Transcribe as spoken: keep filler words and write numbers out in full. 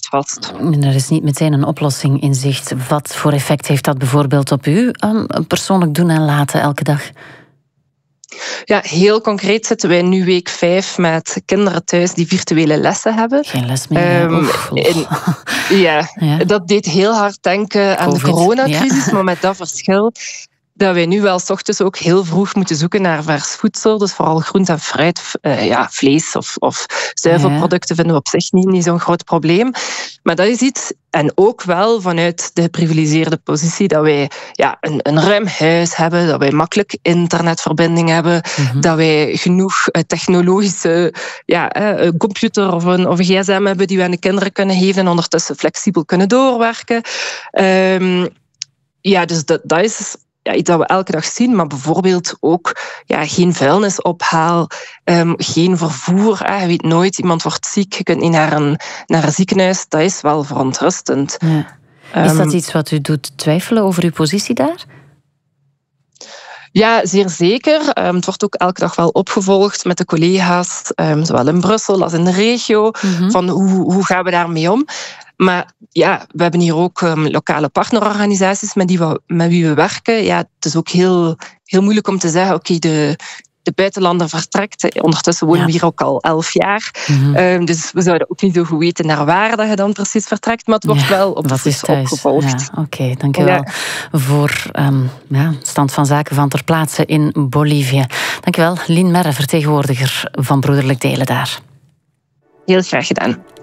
vast. Er is niet meteen een oplossing in zicht. Wat voor effect heeft dat bijvoorbeeld op u? Um, persoonlijk doen en laten elke dag? Ja, heel concreet zitten wij nu week vijf met kinderen thuis die virtuele lessen hebben. Geen les meer. Um, oef, oef. In, ja, ja, dat deed heel hard denken aan COVID, de coronacrisis, ja. Maar met dat verschil dat wij nu wel 's ochtends ook heel vroeg moeten zoeken naar vers voedsel. Dus vooral groente en fruit, uh, ja, vlees of, of zuivelproducten vinden we op zich niet, niet zo'n groot probleem. Maar dat is iets, en ook wel vanuit de geprivilegeerde positie, dat wij ja, een, een ruim huis hebben, dat wij makkelijk internetverbinding hebben, mm-hmm. dat wij genoeg uh, technologische ja, uh, een computer of een, of een gsm hebben die we aan de kinderen kunnen geven en ondertussen flexibel kunnen doorwerken. Um, ja, dus dat, dat is ja, iets dat we elke dag zien, maar bijvoorbeeld ook ja, geen vuilnisophaal, um, geen vervoer. Eh, je weet nooit, iemand wordt ziek, je kunt niet naar een, naar een ziekenhuis. Dat is wel verontrustend. Ja. Is dat iets wat u doet twijfelen over uw positie daar? Ja, zeer zeker. Um, het wordt ook elke dag wel opgevolgd met de collega's, um, zowel in Brussel als in de regio, mm-hmm. van hoe, hoe gaan we daarmee om. Maar ja, we hebben hier ook um, lokale partnerorganisaties met, die we, met wie we werken. Ja, het is ook heel, heel moeilijk om te zeggen, oké, okay, de, de buitenlander vertrekt. Ondertussen wonen ja. we hier ook al elf jaar. Mm-hmm. Um, dus we zouden ook niet zo goed weten naar waar dat je dan precies vertrekt. Maar het wordt ja, wel op de voet opgevolgd. Ja, Oké, okay, dank u wel ja. voor um, ja, stand van zaken van ter plaatse in Bolivie. Dank u wel, Lien Merre, vertegenwoordiger van Broederlijk Delen daar. Heel graag gedaan.